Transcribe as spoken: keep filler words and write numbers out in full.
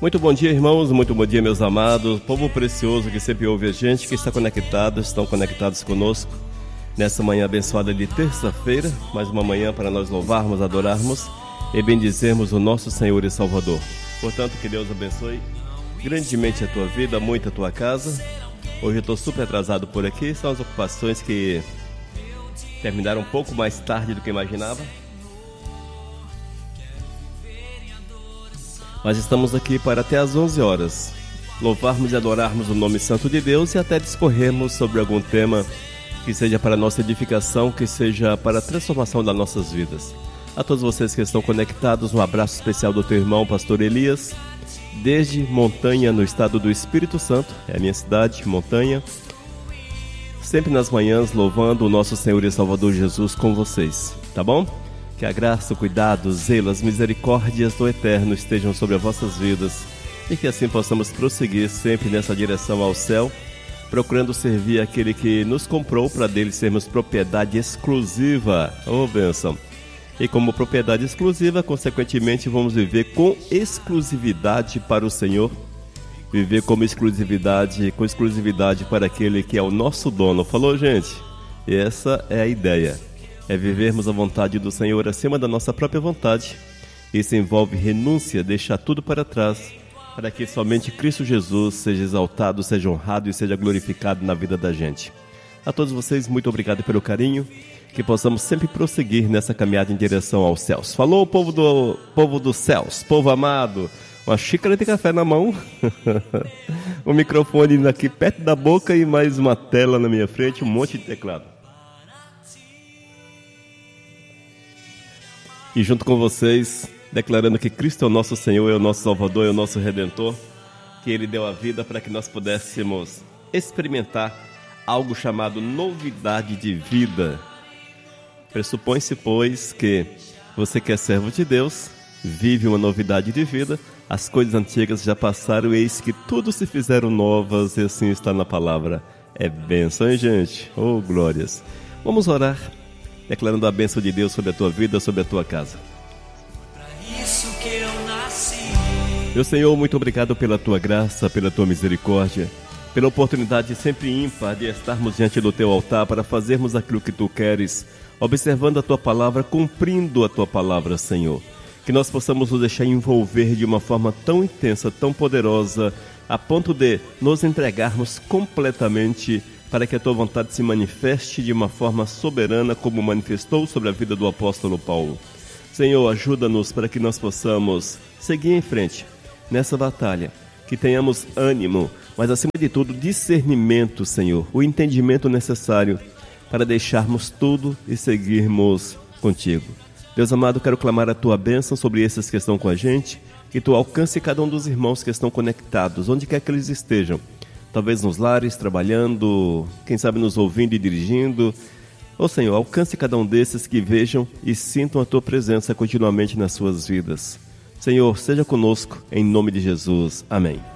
Muito bom dia, irmãos, muito bom dia, meus amados, povo precioso que sempre ouve a gente, que está conectado, estão conectados conosco nessa manhã abençoada de terça-feira, mais uma manhã para nós louvarmos, adorarmos e bendizermos o nosso Senhor e Salvador. Portanto, que Deus abençoe grandemente a tua vida, muito a tua casa. Hoje eu estou super atrasado por aqui, são as ocupações que terminaram um pouco mais tarde do que imaginava. Mas estamos aqui para até às onze horas, louvarmos e adorarmos o nome santo de Deus e até discorrermos sobre algum tema que seja para a nossa edificação, que seja para a transformação das nossas vidas. A todos vocês que estão conectados, um abraço especial do teu irmão, pastor Elias, desde Montanha, no estado do Espírito Santo, é a minha cidade, Montanha, sempre nas manhãs louvando o nosso Senhor e Salvador Jesus com vocês, tá bom? Que a graça, o cuidado, o zelo, as misericórdias do Eterno estejam sobre as vossas vidas e que assim possamos prosseguir sempre nessa direção ao céu, procurando servir aquele que nos comprou para dele sermos propriedade exclusiva. Ô, bênção! E como propriedade exclusiva, consequentemente, vamos viver com exclusividade para o Senhor, viver como exclusividade, com exclusividade para aquele que é o nosso dono. Falou, gente? E essa é a ideia. É vivermos a vontade do Senhor acima da nossa própria vontade. Isso envolve renúncia, deixar tudo para trás, para que somente Cristo Jesus seja exaltado, seja honrado e seja glorificado na vida da gente. A todos vocês, muito obrigado pelo carinho, que possamos sempre prosseguir nessa caminhada em direção aos céus. Falou, povo, do, povo dos céus, povo amado, uma xícara de café na mão, um microfone aqui perto da boca e mais uma tela na minha frente, um monte de teclado. E junto com vocês, declarando que Cristo é o nosso Senhor, é o nosso Salvador, é o nosso Redentor, que Ele deu a vida para que nós pudéssemos experimentar algo chamado novidade de vida. Pressupõe-se, pois, que você que é servo de Deus, vive uma novidade de vida, as coisas antigas já passaram, eis que tudo se fizeram novas, e assim está na palavra. É bênção, hein, gente? Oh, glórias! Vamos orar, declarando a bênção de Deus sobre a tua vida, sobre a tua casa. Meu Senhor, muito obrigado pela tua graça, pela tua misericórdia, pela oportunidade sempre ímpar de estarmos diante do teu altar para fazermos aquilo que tu queres, observando a tua palavra, cumprindo a tua palavra, Senhor. Que nós possamos nos deixar envolver de uma forma tão intensa, tão poderosa, a ponto de nos entregarmos completamente para que a tua vontade se manifeste de uma forma soberana, como manifestou sobre a vida do apóstolo Paulo. Senhor, ajuda-nos para que nós possamos seguir em frente nessa batalha, que tenhamos ânimo, mas acima de tudo discernimento, Senhor, o entendimento necessário para deixarmos tudo e seguirmos contigo. Deus amado, quero clamar a tua bênção sobre esses que estão com a gente, que tu alcance cada um dos irmãos que estão conectados, onde quer que eles estejam, talvez nos lares, trabalhando, quem sabe nos ouvindo e dirigindo. Ó Senhor, alcance cada um desses que vejam e sintam a tua presença continuamente nas suas vidas. Senhor, seja conosco, em nome de Jesus. Amém.